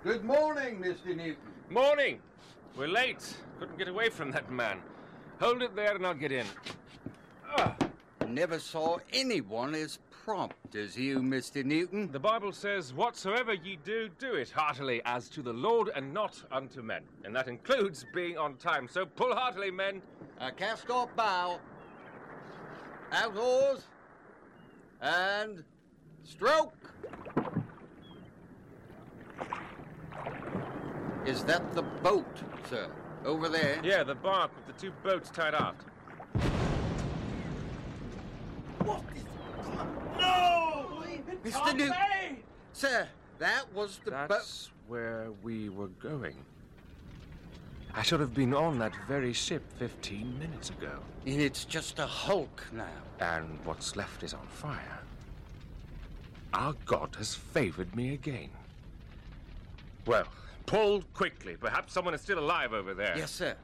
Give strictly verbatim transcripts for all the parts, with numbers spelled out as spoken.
Good morning, Mister Newton. Morning. We're late. Couldn't get away from that man. Hold it there and I'll get in. Ah. Never saw anyone as prompt as you, Mister Newton. The Bible says, whatsoever ye do, do it heartily as to the Lord and not unto men. And that includes being on time. So pull heartily, men. A cast-off bow. Out oars. And stroke. Is that the boat, sir? Over there? Yeah, the bark with the two boats tied aft. What is... No! Mister Newton! Sir, that was the boat... That's where we were going. I should have been on that very ship fifteen minutes ago. And it's just a hulk now. And what's left is on fire. Our God has favored me again. Well, pull quickly. Perhaps someone is still alive over there. Yes, sir.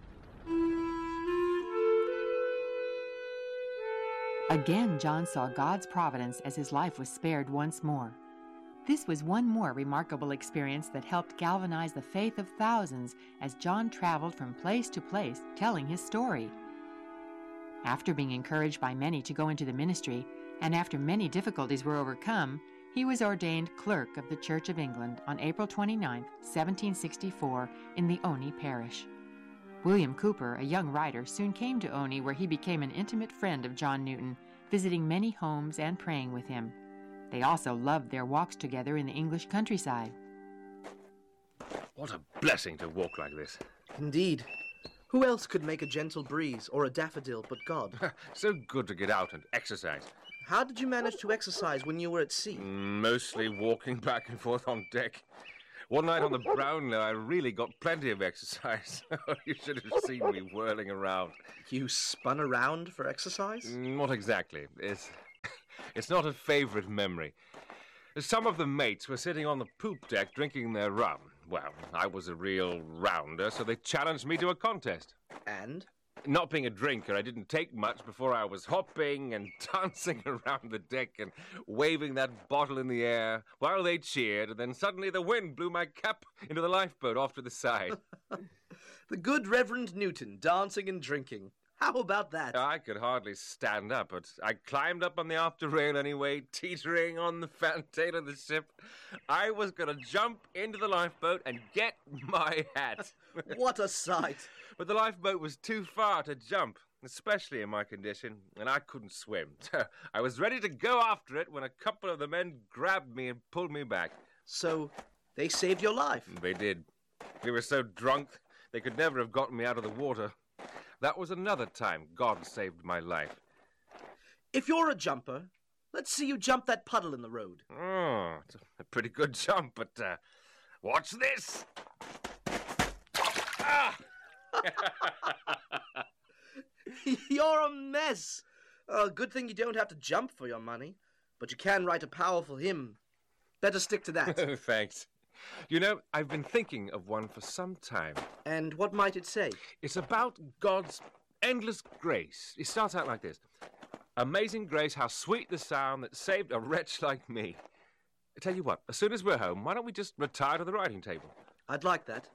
Again, John saw God's providence as his life was spared once more. This was one more remarkable experience that helped galvanize the faith of thousands as John traveled from place to place telling his story. After being encouraged by many to go into the ministry, and after many difficulties were overcome, he was ordained clerk of the Church of England on April twenty-ninth, seventeen sixty-four, in the Oney parish. William Cooper, a young writer, soon came to Oney, where he became an intimate friend of John Newton, visiting many homes and praying with him. They also loved their walks together in the English countryside. What a blessing to walk like this. Indeed. Who else could make a gentle breeze or a daffodil but God? So good to get out and exercise. How did you manage to exercise when you were at sea? Mostly walking back and forth on deck. One night on the Brownlow, I really got plenty of exercise. You should have seen me whirling around. You spun around for exercise? Not exactly. It's, it's not a favourite memory. Some of the mates were sitting on the poop deck drinking their rum. Well, I was a real rounder, so they challenged me to a contest. And? Not being a drinker, I didn't take much before I was hopping and dancing around the deck and waving that bottle in the air while they cheered, and then suddenly the wind blew my cap into the lifeboat off to the side. The good Reverend Newton dancing and drinking. How about that? I could hardly stand up, but I climbed up on the after rail anyway, teetering on the fantail of the ship. I was going to jump into the lifeboat and get my hat. What a sight! But the lifeboat was too far to jump, especially in my condition, and I couldn't swim. I was ready to go after it when a couple of the men grabbed me and pulled me back. So, they saved your life? They did. We were so drunk, they could never have gotten me out of the water. That was another time God saved my life. If you're a jumper, let's see you jump that puddle in the road. Oh, it's a pretty good jump, but uh, watch this. Ah! You're a mess. Oh, good thing you don't have to jump for your money, but you can write a powerful hymn. Better stick to that. Thanks. You know, I've been thinking of one for some time. And what might it say? It's about God's endless grace. It starts out like this. Amazing grace, how sweet the sound that saved a wretch like me. I tell you what, as soon as we're home, why don't we just retire to the writing table? I'd like that.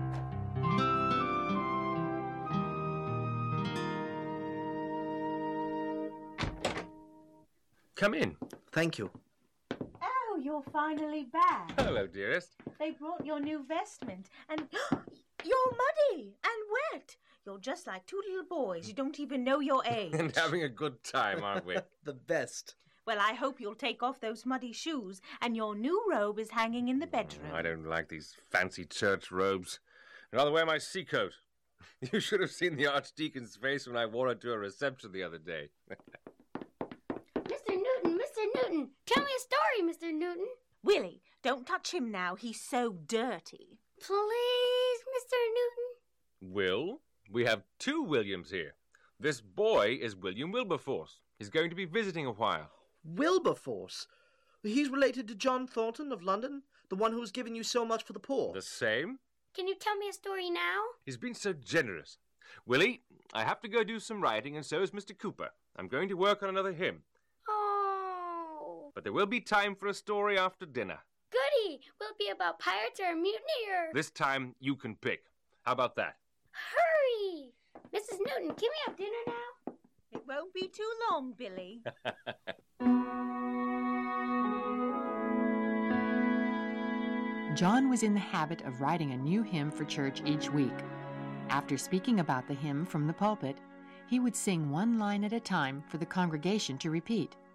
Come in. Thank you. Oh, you're finally back. Hello, dearest. They brought your new vestment, and you're muddy and wet. You're just like two little boys. You don't even know your age. And having a good time, aren't we? The best. Well, I hope you'll take off those muddy shoes, and your new robe is hanging in the bedroom. I don't like these fancy church robes. I'd rather wear my sea coat. You should have seen the Archdeacon's face when I wore it to a reception the other day. Mister Newton, Mister Newton, tell me a story, Mister Newton. Willie, don't touch him now. He's so dirty. Please, Mister Newton. Will, we have two Williams here. This boy is William Wilberforce. He's going to be visiting a while. Wilberforce? He's related to John Thornton of London, the one who was giving you so much for the poor. The same? Can you tell me a story now? He's been so generous. Willie, I have to go do some writing, and so is Mister Cooper. I'm going to work on another hymn. Oh. But there will be time for a story after dinner. Goody! Hooray! Will it be about pirates or a mutiny or... This time you can pick. How about that? Hurry! Missus Newton, can we have dinner now? It won't be too long, Billy. John was in the habit of writing a new hymn for church each week. After speaking about the hymn from the pulpit, he would sing one line at a time for the congregation to repeat.